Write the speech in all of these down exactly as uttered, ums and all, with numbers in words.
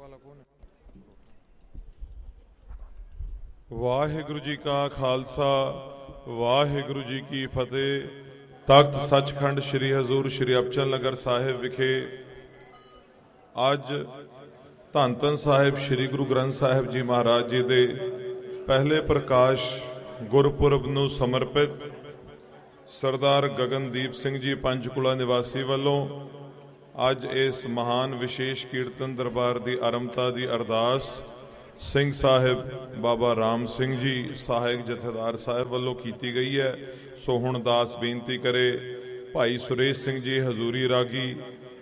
ਵਾਹਿਗੁਰੂ ਜੀ ਕਾ ਖਾਲਸਾ ਵਾਹਿਗੁਰੂ ਜੀ ਕੀ ਫਤਿਹ। ਤਖਤ ਸੱਚਖੰਡ ਸ੍ਰੀ ਹਜ਼ੂਰ ਸ੍ਰੀ ਅਬਚਲ ਨਗਰ ਸਾਹਿਬ ਵਿਖੇ ਅੱਜ ਧੰਨ ਧੰਨ ਸਾਹਿਬ ਸ੍ਰੀ ਗੁਰੂ ਗ੍ਰੰਥ ਸਾਹਿਬ ਜੀ ਮਹਾਰਾਜ ਜੀ ਦੇ ਪਹਿਲੇ ਪ੍ਰਕਾਸ਼ ਗੁਰਪੁਰਬ ਨੂੰ ਸਮਰਪਿਤ ਸਰਦਾਰ ਗਗਨਦੀਪ ਸਿੰਘ ਜੀ ਪੰਚਕੂਲਾ ਨਿਵਾਸੀ ਵੱਲੋਂ ਅੱਜ ਇਸ ਮਹਾਨ ਵਿਸ਼ੇਸ਼ ਕੀਰਤਨ ਦਰਬਾਰ ਦੀ ਆਰੰਭਤਾ ਦੀ ਅਰਦਾਸ ਸਿੰਘ ਸਾਹਿਬ ਬਾਬਾ ਰਾਮ ਸਿੰਘ ਜੀ ਸਹਾਇਕ ਜਥੇਦਾਰ ਸਾਹਿਬ ਵੱਲੋਂ ਕੀਤੀ ਗਈ ਹੈ। ਸੋ ਹੁਣ ਦਾਸ ਬੇਨਤੀ ਕਰੇ ਭਾਈ ਸੁਰੇਸ਼ ਸਿੰਘ ਜੀ ਹਜ਼ੂਰੀ ਰਾਗੀ,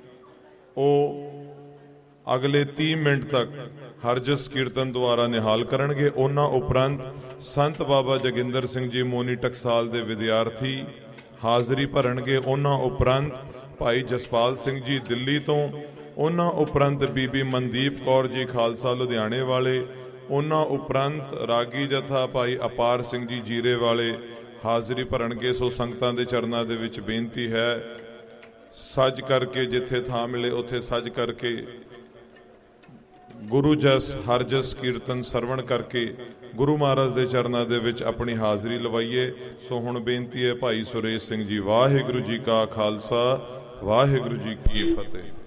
ਉਹ ਅਗਲੇ ਤੀਹ ਮਿੰਟ ਤੱਕ ਹਰਜਸ ਕੀਰਤਨ ਦੁਆਰਾ ਨਿਹਾਲ ਕਰਨਗੇ। ਉਹਨਾਂ ਉਪਰੰਤ ਸੰਤ ਬਾਬਾ ਜੋਗਿੰਦਰ ਸਿੰਘ ਜੀ ਮੋਨੀ ਟਕਸਾਲ ਦੇ ਵਿਦਿਆਰਥੀ ਹਾਜ਼ਰੀ ਭਰਨਗੇ। ਉਹਨਾਂ ਉਪਰੰਤ ਭਾਈ ਜਸਪਾਲ ਸਿੰਘ ਜੀ ਦਿੱਲੀ ਤੋਂ, ਉਹਨਾਂ ਉਪਰੰਤ ਬੀਬੀ ਮਨਦੀਪ ਕੌਰ ਜੀ ਖਾਲਸਾ ਲੁਧਿਆਣੇ ਵਾਲੇ, ਉਹਨਾਂ ਉਪਰੰਤ ਰਾਗੀ ਜਥਾ ਭਾਈ ਅਪਾਰ ਸਿੰਘ ਜੀ ਜੀਰੇ ਵਾਲੇ ਹਾਜ਼ਰੀ ਭਰਨਗੇ। ਸੋ ਸੰਗਤਾਂ ਦੇ ਚਰਨਾਂ ਦੇ ਵਿੱਚ ਬੇਨਤੀ ਹੈ, ਸੱਜ ਕਰਕੇ ਜਿੱਥੇ ਥਾਂ ਮਿਲੇ ਉੱਥੇ ਸੱਜ ਕਰਕੇ ਗੁਰੂ ਜਸ ਹਰਜਸ ਕੀਰਤਨ ਸਰਵਣ ਕਰਕੇ ਗੁਰੂ ਮਹਾਰਾਜ ਦੇ ਚਰਨਾਂ ਦੇ ਵਿੱਚ ਆਪਣੀ ਹਾਜ਼ਰੀ ਲਵਾਈਏ। ਸੋ ਹੁਣ ਬੇਨਤੀ ਹੈ ਭਾਈ ਸੁਰੇਸ਼ ਸਿੰਘ ਜੀ। ਵਾਹਿਗੁਰੂ ਜੀ ਕਾ ਖਾਲਸਾ ਵਾਹਿਗੁਰੂ ਜੀ ਕੀ ਫਤਿਹ।